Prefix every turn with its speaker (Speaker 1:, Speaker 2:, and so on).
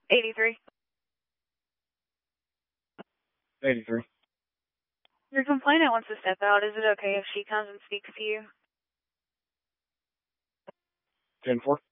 Speaker 1: 83.
Speaker 2: 83.
Speaker 1: Your complainant wants to step out. Is it okay if she comes and speaks to you?
Speaker 2: 10-4.